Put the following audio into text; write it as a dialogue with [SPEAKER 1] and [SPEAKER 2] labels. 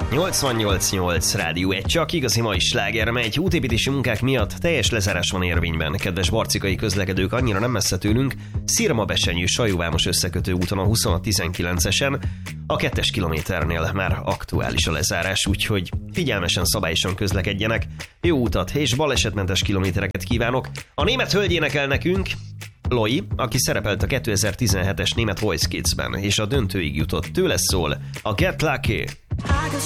[SPEAKER 1] 88.8 Rádió 1, csak igazi mai sláger megy. Útépítési munkák miatt teljes lezárás van érvényben. Kedves barcikai közlekedők, annyira nem messze tőlünk, Szirma-Besenyő Sajóvámos összekötő úton a 26-19-esen, a 2-es kilométernél már aktuális a lezárás, úgyhogy figyelmesen, szabályosan közlekedjenek. Jó utat és balesetmentes kilométereket kívánok. A német hölgy énekel nekünk, Loi, aki szerepelt a 2017-es német Voice Kids-ben, és a döntőig jutott. Tőle szól a Get Lucky.